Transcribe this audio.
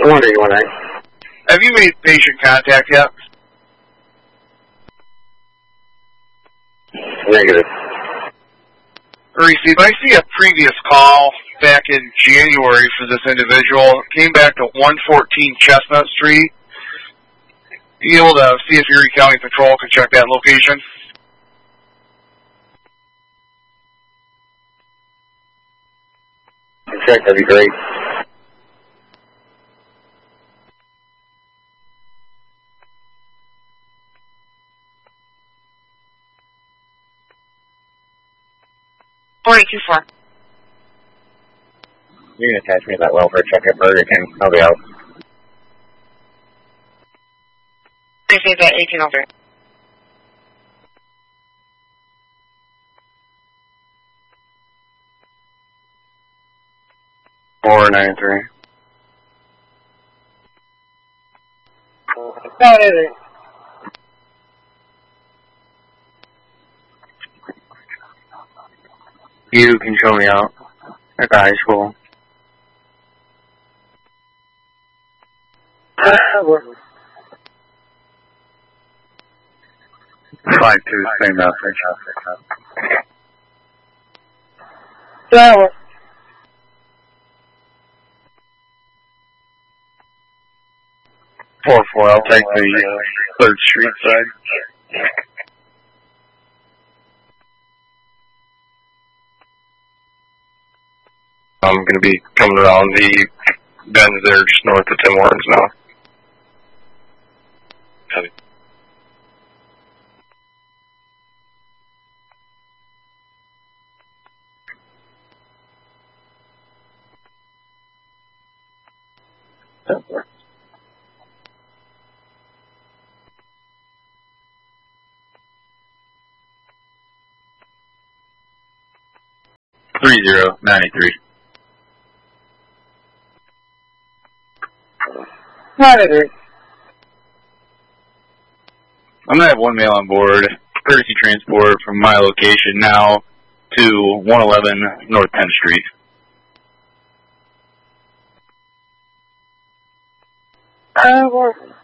181A. Have you made patient contact yet? Negative. Receive. I see a previous call back in January for this individual. It came back to 114 Chestnut Street. Be able to see if Erie County Patrol can check that location? Check, that'd be great. You can attach me to that welfare check at Burger King. I'll be out. Receive that 1803. $493. You can show me out at the high school. 5-2, same message. Flower. 4-4, I'll take the 3rd Street side. I'm going to be coming around the bend there just north of Tim Hortons now. Copy. That works. $3093. 93. I'm going to have one male on board, courtesy transport from my location now to 111 North 10th Street. Work.